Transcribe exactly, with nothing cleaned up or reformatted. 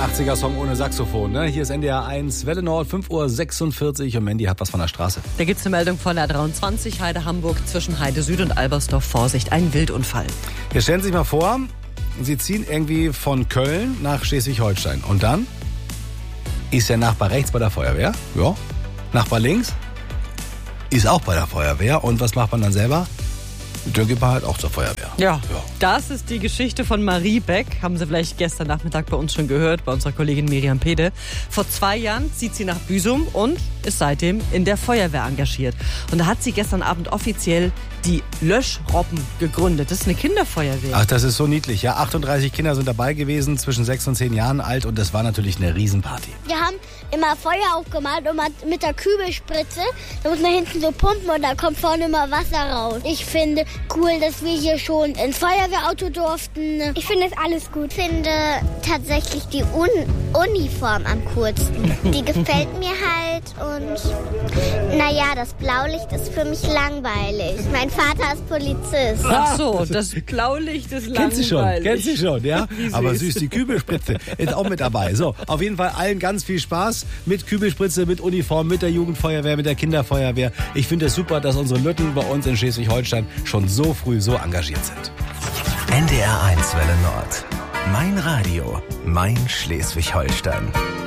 achtziger-Song ohne Saxophon. Ne? Hier ist N D R eins, Welle Nord, fünf Uhr sechsundvierzig und Mandy hat was von der Straße. Da gibt es eine Meldung von der dreiundzwanzig, Heide Hamburg, zwischen Heide Süd und Albersdorf. Vorsicht, ein Wildunfall. Jetzt stellen Sie sich mal vor, Sie ziehen irgendwie von Köln nach Schleswig-Holstein. Und dann ist der Nachbar rechts bei der Feuerwehr. Ja. Nachbar links ist auch bei der Feuerwehr. Und was macht man dann selber? Der geht halt auch zur Feuerwehr. Ja. ja, das ist die Geschichte von Marie Beck. Haben Sie vielleicht gestern Nachmittag bei uns schon gehört, bei unserer Kollegin Miriam Pede. Vor zwei Jahren zieht sie nach Büsum und ist seitdem in der Feuerwehr engagiert. Und da hat sie gestern Abend offiziell die Löschrobben gegründet. Das ist eine Kinderfeuerwehr. Ach, das ist so niedlich. Ja, achtunddreißig Kinder sind dabei gewesen, zwischen sechs und zehn Jahren alt. Und das war natürlich eine Riesenparty. Wir haben immer Feuer aufgemalt und mit der Kübelspritze, da muss man hinten so pumpen und da kommt vorne immer Wasser raus. Ich finde cool, dass wir hier schon ins Feuerwehrauto durften. Ich finde das alles gut. Ich finde tatsächlich die Un- Uniform am coolsten. Die gefällt mir halt und naja, das Blaulicht ist für mich langweilig. Mein Vater ist Polizist. Ach so, das Blaulicht ist langweilig. Kennt sie schon, kennt sie schon, ja? Aber süß, die Kübelspritze ist auch mit dabei. So, auf jeden Fall allen ganz viel Spaß mit Kübelspritze, mit Uniform, mit der Jugendfeuerwehr, mit der Kinderfeuerwehr. Ich finde es super, dass unsere Lütten bei uns in Schleswig-Holstein schon so früh so engagiert sind. N D R eins Welle Nord. Mein Radio, mein Schleswig-Holstein.